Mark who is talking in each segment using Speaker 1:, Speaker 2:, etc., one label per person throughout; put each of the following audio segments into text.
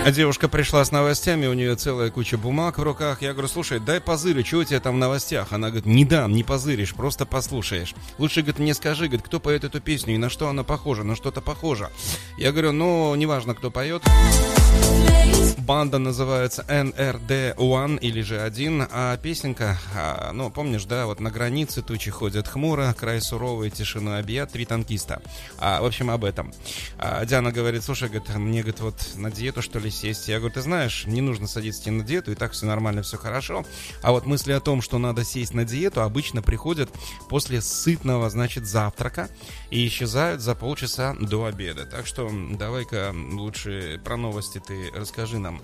Speaker 1: А девушка пришла с новостями, у нее целая куча бумаг в руках. Я говорю, слушай, дай позырю, что у тебя там в новостях? Она говорит, не дам, не позыришь, просто послушаешь. Лучше, говорит, мне скажи, говорит, кто поет эту песню и на что она похожа, на что-то похоже. Я говорю, ну, неважно, кто поет. Банда называется NRD1 или же 1, а песенка, ну, помнишь, да, вот на границе тучи ходят хмуро, край суровый, тишину объят, 3 танкиста. В общем, об этом. Диана говорит, слушай, говорит, мне, говорит, вот на диету, что ли, сесть? Я говорю, ты знаешь, не нужно садиться тебе на диету, и так все нормально, все хорошо. А вот мысли о том, что надо сесть на диету, обычно приходят после сытного, значит, завтрака и исчезают за полчаса до обеда. Так что давай-ка лучше про новости ты расскажи нам.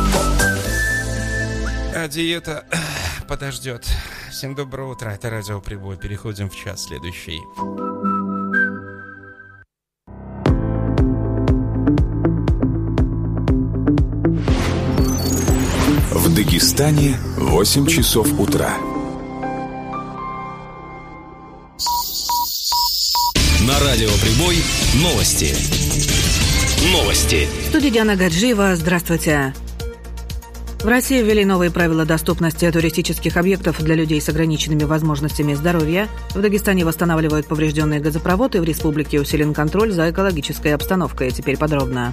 Speaker 1: А диета подождет. Всем доброе утро, это Радио Прибой. Переходим в час следующий.
Speaker 2: В Дагестане 8 часов утра.
Speaker 3: На Радио Прибой новости.
Speaker 4: В студии Диана Гаджиева. Здравствуйте. В России ввели новые правила доступности туристических объектов для людей с ограниченными возможностями здоровья. В Дагестане восстанавливают поврежденные газопроводы, в республике усилен контроль за экологической обстановкой. Теперь подробно.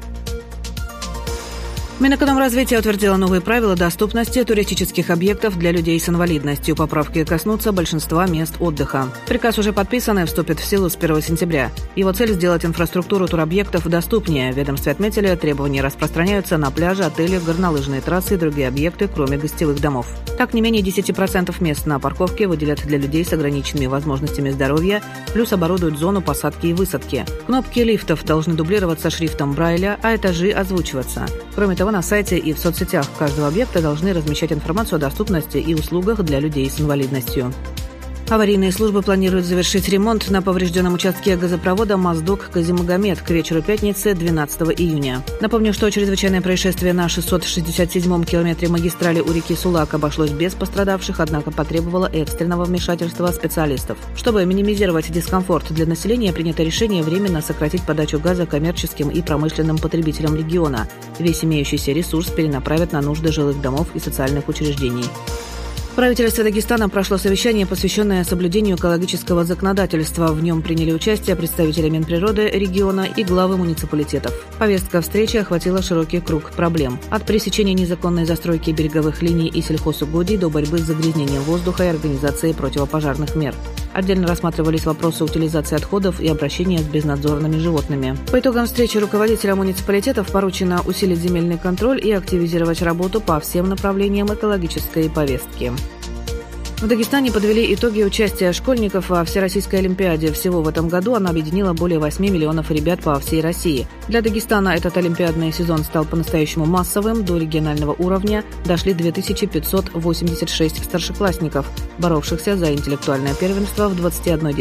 Speaker 4: Минэкономразвитие утвердило новые правила доступности туристических объектов для людей с инвалидностью. Поправки коснутся большинства мест отдыха. Приказ уже подписан и вступит в силу с 1 сентября. Его цель – сделать инфраструктуру туробъектов доступнее. В ведомстве отметили, требования распространяются на пляжи, отели, горнолыжные трассы и другие объекты, кроме гостевых домов. Так, не менее 10% мест на парковке выделят для людей с ограниченными возможностями здоровья, плюс оборудуют зону посадки и высадки. Кнопки лифтов должны дублироваться шрифтом Брайля, а этажи озвучиваться. Кроме того, на сайте и в соцсетях каждого объекта должны размещать информацию о доступности и услугах для людей с инвалидностью. Аварийные службы планируют завершить ремонт на поврежденном участке газопровода Моздок-Казимагомед к вечеру пятницы 12 июня. Напомню, что чрезвычайное происшествие на 667-м километре магистрали у реки Сулак обошлось без пострадавших, однако потребовало экстренного вмешательства специалистов. Чтобы минимизировать дискомфорт для населения, принято решение временно сократить подачу газа коммерческим и промышленным потребителям региона. Весь имеющийся ресурс перенаправят на нужды жилых домов и социальных учреждений. В правительстве Дагестана прошло совещание, посвященное соблюдению экологического законодательства. В нем приняли участие представители Минприроды региона и главы муниципалитетов. Повестка встречи охватила широкий круг проблем. От пресечения незаконной застройки береговых линий и сельхозугодий до борьбы с загрязнением воздуха и организации противопожарных мер. Отдельно рассматривались вопросы утилизации отходов и обращения с безнадзорными животными. По итогам встречи руководителям муниципалитетов поручено усилить земельный контроль и активизировать работу по всем направлениям экологической повестки. В Дагестане подвели итоги участия школьников во Всероссийской Олимпиаде. Всего в этом году она объединила более 8 миллионов ребят по всей России. Для Дагестана этот олимпиадный сезон стал по-настоящему массовым. До регионального уровня дошли 2586 старшеклассников, боровшихся за интеллектуальное первенство в 21